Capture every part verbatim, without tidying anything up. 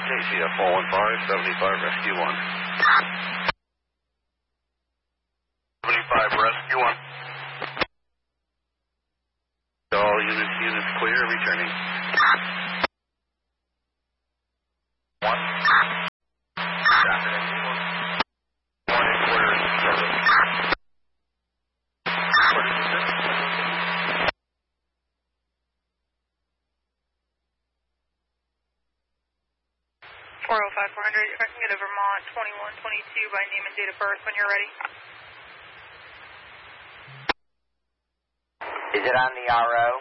A C F four one five, seventy-five, rescue one. seventy-five, rescue one. All units, units clear, returning. One. Stop it. One is clear, service. What did you say? four oh five, four hundred, if I can get a Vermont twenty-one twenty-two by name and date of birth when you're ready. Is it on the R O?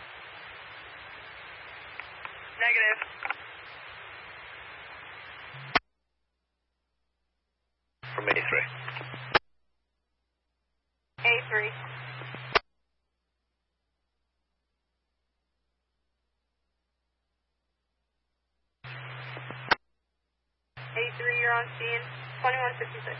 Negative. From A three. A three. A three, you're on scene, twenty-one fifty-six.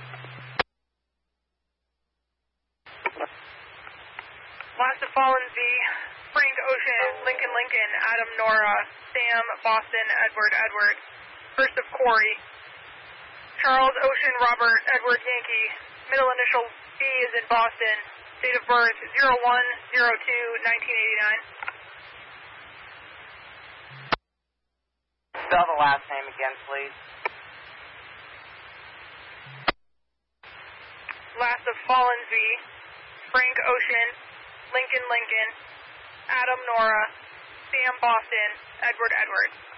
Last of Fallen V, Frank Ocean, Lincoln Lincoln, Adam Nora, Sam Boston, Edward Edward. First of Corey, Charles Ocean Robert Edward Yankee, middle initial B is in Boston, date of birth zero one zero two nineteen eighty-nine. Spell the last name again, please. Last of Fallen V, Frank Ocean, Lincoln Lincoln, Adam Nora, Sam Boston, Edward Edward.